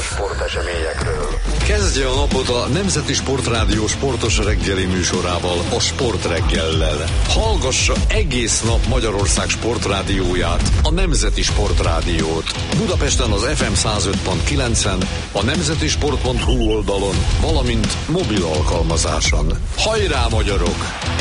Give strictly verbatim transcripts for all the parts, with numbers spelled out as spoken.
sporteseményekről. Kezdje a napot a Nemzeti Sportrádió sportos reggeli műsorával, a Sportreggellel. Hallgassa egész nap Magyarország sportrádióját, a Nemzeti Sportrádiót. Budapesten az ef em száz öt pont kilencen, a nemzetisport pont hu oldalon, valamint mobil alkalmazáson. Hajrá, magyarok!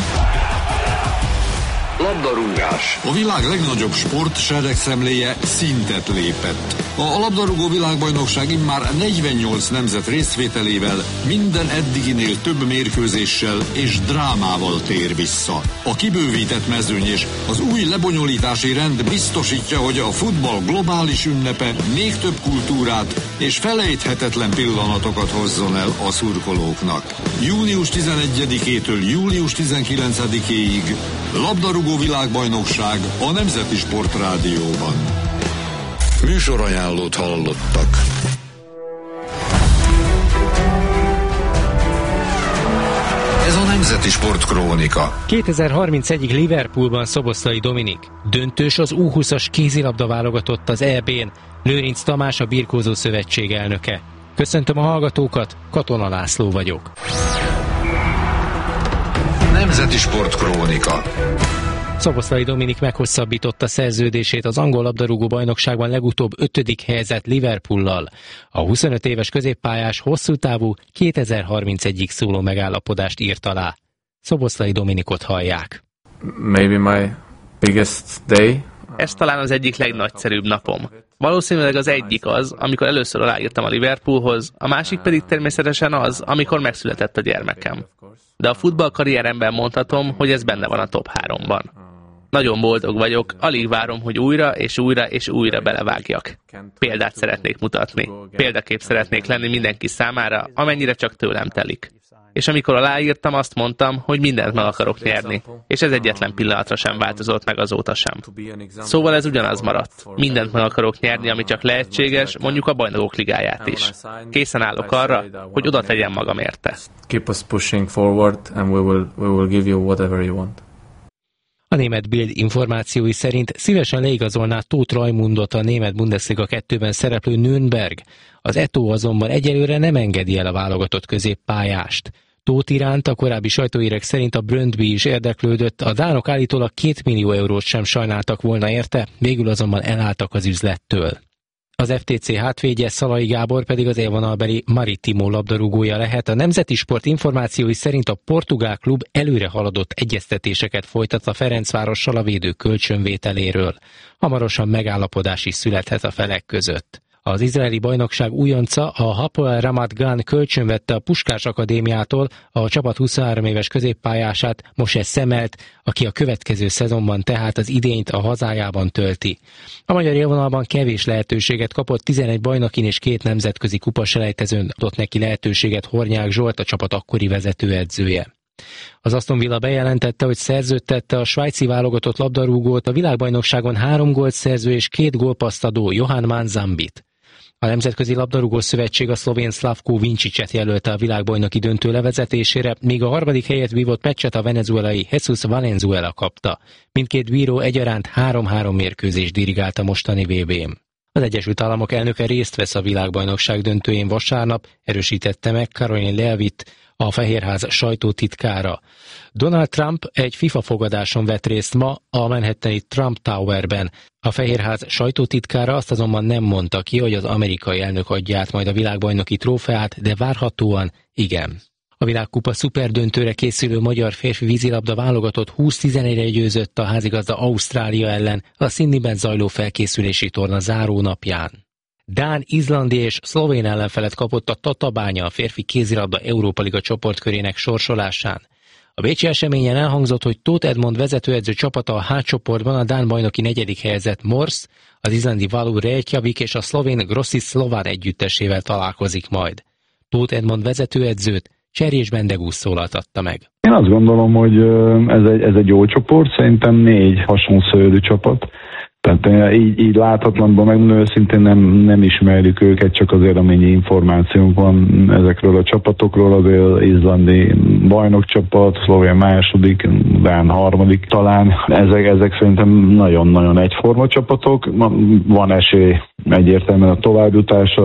Labdarúgás. A világ legnagyobb sport seregszemléje szintet lépett. A labdarúgó világbajnokság immár negyvennyolc nemzet részvételével minden eddiginél több mérkőzéssel és drámával tér vissza. A kibővített mezőny és az új lebonyolítási rend biztosítja, hogy a futball globális ünnepe még több kultúrát és felejthetetlen pillanatokat hozzon el a szurkolóknak. június tizenegyedikétől július tizenkilencedikéig labdarúgó világbajnokság a Nemzeti Sportrádióban. Műsorajánlót hallottak. Ez a Nemzeti Sport Krónika. kétezer-harmincegyig Liverpoolban Szoboszlai Dominik. Döntős az U húszas kézilabda válogatott az é bén. Lőrinc Tamás a Birkózó Szövetség elnöke. Köszöntöm a hallgatókat, Katona László vagyok. Nemzeti Sport Krónika. Szoboszlai Dominik meghosszabbította szerződését az angol labdarúgó bajnokságban legutóbb ötödik helyezett Liverpoollal. A huszonöt éves középpályás hosszú távú kétezer-harmincegyig szóló megállapodást írt alá. Szoboszlai Dominikot hallják. Maybe my biggest day. Ez talán az egyik legnagyszerűbb napom. Valószínűleg az egyik az, amikor először aláírtam a Liverpoolhoz, a másik pedig természetesen az, amikor megszületett a gyermekem. De a futballkarrieremben mondhatom, hogy ez benne van a top háromban. Nagyon boldog vagyok, alig várom, hogy újra és újra és újra belevágjak. Példát szeretnék mutatni. Példakép szeretnék lenni mindenki számára, amennyire csak tőlem telik. És amikor aláírtam, azt mondtam, hogy mindent meg akarok nyerni, és ez egyetlen pillanatra sem változott meg azóta sem. Szóval ez ugyanaz maradt. Mindent meg akarok nyerni, ami csak lehetséges, mondjuk a Bajnokok Ligáját is. Készen állok arra, hogy oda tegyem magam érte. Keep us pushing forward, and we will, we will give you whatever you want. A német Bild információi szerint szívesen leigazolná Tóth Rajmundot, a német Bundesliga kettőben szereplő Nürnberg. Az é té o azonban egyelőre nem engedi el a válogatott középpályást. Tóth iránt a korábbi sajtóírek szerint a Brøndby is érdeklődött, a dánok állítólag két millió eurót sem sajnáltak volna érte, végül azonban elálltak az üzlettől. Az ef té cé hátvédje Szalai Gábor pedig az élvonalbeli Maritimo labdarúgója lehet. A Nemzeti Sport információi szerint a portugál klub előre haladott egyeztetéseket folytat a Ferencvárossal a védő kölcsönvételéről. Hamarosan megállapodás is születhet a felek között. Az izraeli bajnokság újonca, a Hapoel Ramat Gan kölcsönvette a Puskás Akadémiától a csapat huszonhárom éves középpályását, Moshe Szemelt, aki a következő szezonban tehát az idényt a hazájában tölti. A magyar élvonalban kevés lehetőséget kapott, tizenegy bajnokin és két nemzetközi kupaselejtezőn adott neki lehetőséget Hornyák Zsolt, a csapat akkori vezetőedzője. Az Aston Villa bejelentette, hogy szerződtette a svájci válogatott labdarúgót, a világbajnokságon három gólt szerző és két gólpasszt adó Johan Manzambit. A Nemzetközi Labdarúgó Szövetség a szlovén Slavko Vinčicet jelölte a világbajnoki döntő levezetésére, míg a harmadik helyet vívott meccset a venezuelai Jesus Valenzuela kapta. Mindkét bíró egyaránt három-három mérkőzést dirigált a mostani vé bén. Az Egyesült Államok elnöke részt vesz a világbajnokság döntőjén vasárnap, erősítette meg Caroline Leavitt, a Fehérház sajtótitkára. Donald Trump egy FIFA fogadáson vett részt ma a manhattani Trump Towerben. A Fehérház sajtótitkára azt azonban nem mondta ki, hogy az amerikai elnök adja át majd a világbajnoki trófeát, de várhatóan igen. A világkupa szuperdöntőre készülő magyar férfi vízilabda válogatott húsz tizenegyre győzött a házigazda Ausztrália ellen a Sydneyben zajló felkészülési torna záró napján. Dán, izlandi és szlovén ellenfelet kapott a Tatabánya a férfi kézilabda Európa Liga csoportkörének sorsolásán. A bécsi eseményen elhangzott, hogy Tóth Edmond vezetőedző csapata a H csoportban a dán bajnoki negyedik helyezett Mors, az izlandi Valur Reykjavik és a szlovén Grossi Slovan együttesével találkozik majd. Tóth Edmond vezetőedzőt Cserjés Bendegúz szólaltatta meg. Én azt gondolom, hogy ez egy, ez egy jó csoport, szerintem négy hasonszörű csapat. Tehát így, így láthatlanban megmondom őszintén nem, nem ismerjük őket, csak azért amennyi információnk van ezekről a csapatokról, azért izlandi bajnokcsapat, szlovén második, dán harmadik talán. Ezek, ezek szerintem nagyon-nagyon egyforma csapatok. Van esély egyértelműen a továbbjutásra.